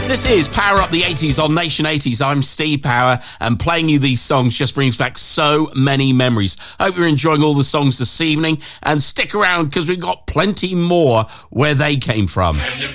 This is Power Up the 80s on Nation 80s. I'm Steve Power, and playing you these songs just brings back so many memories. Hope you're enjoying all the songs this evening, and stick around because we've got plenty more where they came from. Can you